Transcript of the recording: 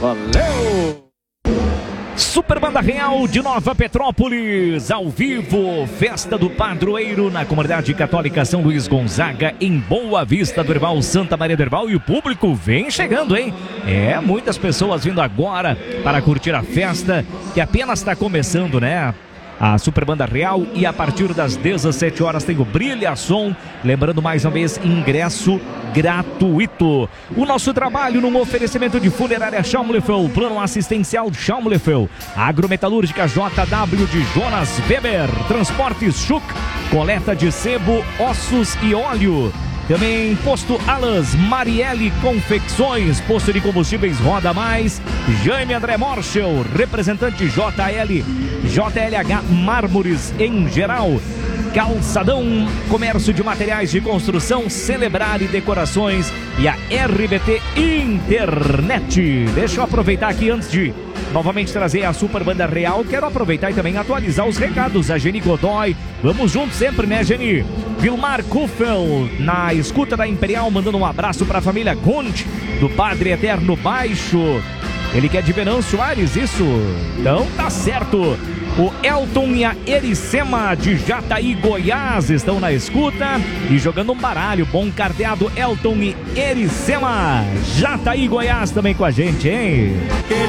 Valeu! Super Banda Real de Nova Petrópolis, ao vivo, festa do padroeiro na comunidade católica São Luís Gonzaga, em Boa Vista do Herval, Santa Maria do Herval, e o público vem chegando, hein? Muitas pessoas vindo agora para curtir a festa, que apenas está começando, né? A Super Banda Real, e a partir das 17 horas tem o Brilha Som, lembrando mais uma vez, ingresso gratuito. O nosso trabalho num oferecimento de Funerária Schaumleffel, Plano Assistencial Schaumleffel, Agrometalúrgica JW de Jonas Weber, Transportes Schuch, coleta de sebo, ossos e óleo. Também Posto Alas, Marielle Confecções, Posto de Combustíveis Roda Mais, Jaime André Morschel, representante JLH Mármores em geral, Calçadão, Comércio de Materiais de Construção, Celebrar e Decorações, e a RBT Internet. Deixa eu aproveitar aqui antes de novamente trazer a Super Banda Real, quero aproveitar e também atualizar os recados. A Geni Godoy, vamos juntos sempre, né, Geni? Vilmar Kuffel, na escuta da Imperial, mandando um abraço para a família Gunt, do Padre Eterno Baixo. Ele que é de Venâncio Aires, isso? Então tá certo. O Elton e a Ericema de Jataí, Goiás, estão na escuta e jogando um baralho. Bom carteado, Elton e Ericema. Jataí, Goiás também com a gente, hein?